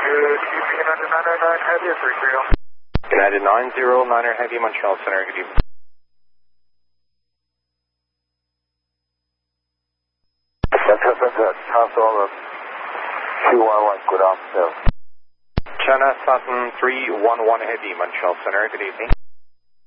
Good evening, United 909 Heavy, 330. United 909er Heavy, Montreal Center, good evening. Council 211, good afternoon. China Sutton 311 Heavy, Montreal Center, good evening.